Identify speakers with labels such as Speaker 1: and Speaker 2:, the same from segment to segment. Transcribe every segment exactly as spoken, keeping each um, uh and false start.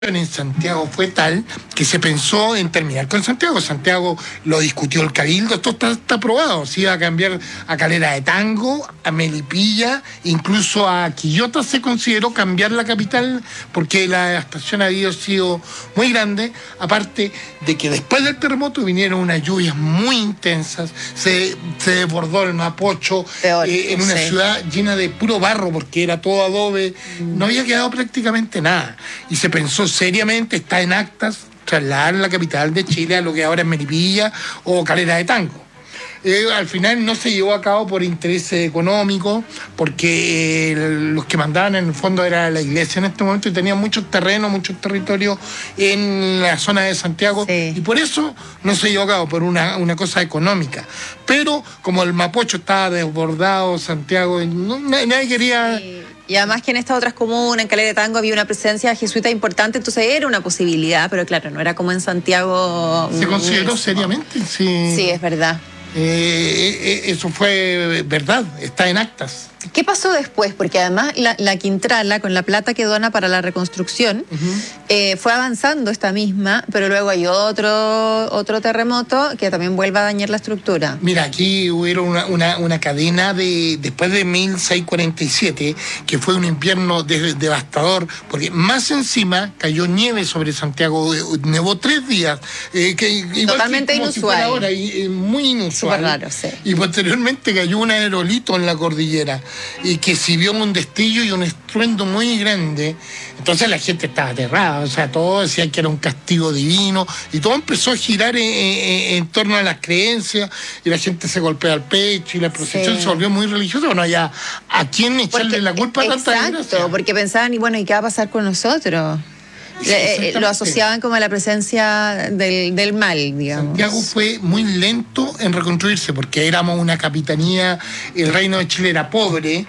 Speaker 1: en Santiago fue tal que se pensó en terminar con Santiago. Santiago lo discutió el Cabildo, esto está, está aprobado. Se iba a cambiar a Calera de Tango, a Melipilla, incluso a Quillota se consideró cambiar la capital porque la devastación había sido muy grande. Aparte de que después del terremoto vinieron unas lluvias muy intensas, se, se desbordó el Mapocho
Speaker 2: Peor,
Speaker 1: eh, en una
Speaker 2: sí.
Speaker 1: ciudad llena de puro barro porque era todo adobe, mm. no había quedado prácticamente nada. Y se pensó seriamente, está en actas, trasladar la capital de Chile a lo que ahora es Melipilla o Calera de Tango. Eh, al final no se llevó a cabo por intereses económicos, porque eh, los que mandaban en el fondo era la iglesia en este momento y tenían muchos terrenos, muchos territorios en la zona de Santiago, sí. Y por eso no se llevó a cabo, por una, una cosa económica. Pero como el Mapocho estaba desbordado, Santiago, no, nadie quería...
Speaker 2: Sí. Y además que en estas otras comunas, en Calera de Tango, había una presencia jesuita importante, entonces era una posibilidad, pero claro, no era como en Santiago.
Speaker 1: Se consideró seriamente, sí.
Speaker 2: Sí, es verdad.
Speaker 1: Eh, eso fue verdad, está en actas.
Speaker 2: ¿Qué pasó después? Porque además la, la Quintrala, con la plata que dona para la reconstrucción, uh-huh. eh, fue avanzando esta misma, pero luego hay otro, otro terremoto que también vuelve a dañar la estructura.
Speaker 1: Mira, aquí hubo una, una, una cadena de después de mil seiscientos cuarenta y siete, que fue un invierno de, devastador, porque más encima cayó nieve sobre Santiago, nevó tres días. Eh, que,
Speaker 2: Totalmente
Speaker 1: que como
Speaker 2: inusual.
Speaker 1: Si ahora, y, eh, muy inusual.
Speaker 2: Súper raro, sí.
Speaker 1: Y posteriormente cayó un aerolito en la cordillera, y que sirvió un destello y un estruendo muy grande. Entonces la gente estaba aterrada, o sea, todos decían que era un castigo divino, y todo empezó a girar en, en, en torno a las creencias, y la gente se golpea el pecho, y la procesión sí. se volvió muy religiosa. Bueno, ya, ¿a quién echarle porque, la culpa a tanta
Speaker 2: desgracia? Exacto, porque pensaban, y bueno, ¿y qué va a pasar con nosotros? Sí, eh, lo asociaban como a la presencia del, del mal, digamos.
Speaker 1: Santiago fue muy lento en reconstruirse porque éramos una capitanía, el Reino de Chile era pobre,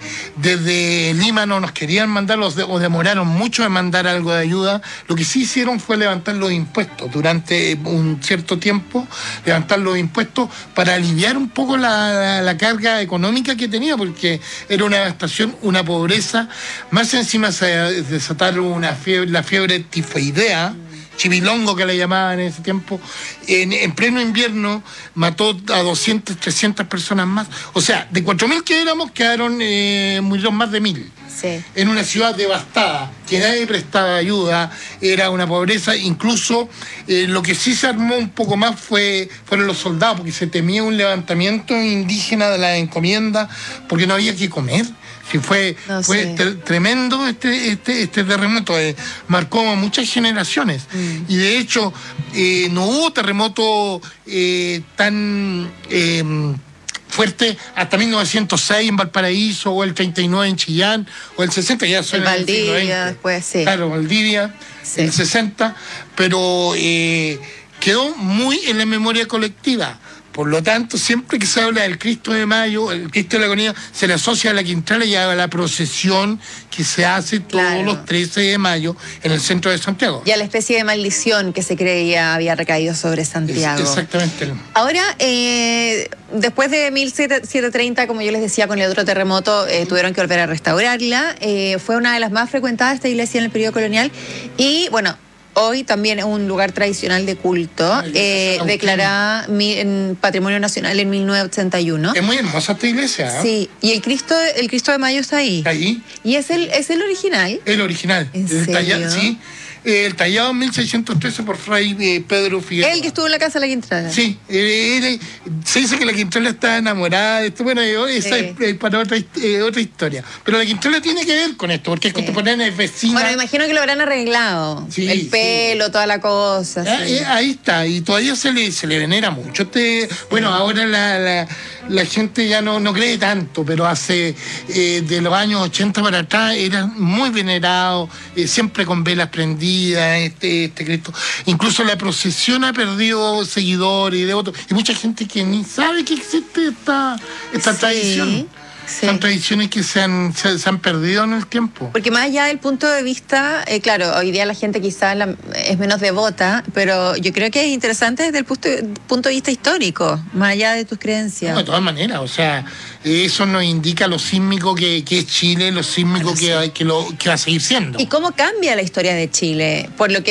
Speaker 1: desde Lima no nos querían mandar, los de, o demoraron mucho en mandar algo de ayuda. Lo que sí hicieron fue levantar los impuestos durante un cierto tiempo, levantar los impuestos para aliviar un poco la, la, la carga económica que tenía, porque era una devastación, una pobreza. Más encima se desataron una fiebre, la fiebre tifoidea, idea, chivilongo que le llamaban en ese tiempo, en, en pleno invierno mató a doscientas, trescientas personas más. O sea, de cuatro mil que éramos, quedaron, eh, murieron más de mil. Sí. En una ciudad devastada, que nadie prestaba ayuda, era una pobreza. Incluso eh, lo que sí se armó un poco más fue fueron los soldados, porque se temía un levantamiento indígena de la encomienda, porque no había que comer. Sí, fue
Speaker 2: no,
Speaker 1: fue
Speaker 2: sí.
Speaker 1: tre- tremendo este, este, este terremoto, eh, marcó a muchas generaciones. Mm. Y de hecho, eh, no hubo terremoto eh, tan eh, fuerte hasta mil novecientos seis en Valparaíso, o el treinta y nueve en Chillán, o el sesenta, ya son
Speaker 2: en Valdivia, después, sí.
Speaker 1: Claro, Valdivia, sí. El sesenta, pero eh, quedó muy en la memoria colectiva. Por lo tanto, siempre que se habla del Cristo de Mayo, el Cristo de la Agonía, se le asocia a la Quintrala y a la procesión que se hace todos claro. los trece de mayo en el centro de Santiago.
Speaker 2: Y a la especie de maldición que se creía había recaído sobre Santiago.
Speaker 1: Es, exactamente.
Speaker 2: Ahora, eh, después de mil setecientos treinta, como yo les decía, con el otro terremoto, eh, tuvieron que volver a restaurarla. Eh, fue una de las más frecuentadas esta iglesia en el periodo colonial. Y, bueno, hoy también es un lugar tradicional de culto, eh, declarada en Patrimonio Nacional en mil novecientos ochenta y uno.
Speaker 1: Es muy hermosa esta iglesia, ¿eh?
Speaker 2: Sí, y el Cristo, el Cristo de Mayo está ahí.
Speaker 1: ¿Está ahí?
Speaker 2: ¿Y es el, es el original?
Speaker 1: El original.
Speaker 2: ¿En
Speaker 1: el
Speaker 2: serio?
Speaker 1: Tallado, sí. El tallado en mil seiscientos trece por Fray eh, Pedro Figueroa.
Speaker 2: El que estuvo en la casa de la Quintrala.
Speaker 1: Sí, él, él, se dice que la Quintrala está enamorada de esto. Bueno, esa sí. es para otra, eh, otra historia. Pero la Quintrala tiene que ver con esto, porque es sí. contemporánea, es vecina.
Speaker 2: Bueno, me imagino que lo habrán arreglado. Sí, el pelo, sí. toda la cosa.
Speaker 1: Ah,
Speaker 2: sí.
Speaker 1: eh, ahí está, y todavía se le, se le venera mucho. Este, sí. Bueno, ahora la, la, la gente ya no, no cree tanto, pero hace eh, de los años ochenta para atrás era muy venerado, eh, siempre con velas prendidas, este, este Cristo. Incluso la procesión ha perdido seguidores y devotos, y mucha gente que ni sabe que existe esta, esta
Speaker 2: sí.
Speaker 1: tradición.
Speaker 2: Sí.
Speaker 1: Son tradiciones que se han, se, se han perdido en el tiempo.
Speaker 2: Porque más allá del punto de vista, eh, claro, hoy día la gente quizás la, es menos devota, pero yo creo que es interesante desde el punto, punto de vista histórico, más allá de tus creencias.
Speaker 1: No, de todas maneras, o sea, eso nos indica lo sísmico que, que es Chile, lo sísmico
Speaker 2: Bueno,
Speaker 1: que,
Speaker 2: sí.
Speaker 1: que, lo, que va a seguir siendo.
Speaker 2: ¿Y cómo cambia la historia de Chile? Por lo que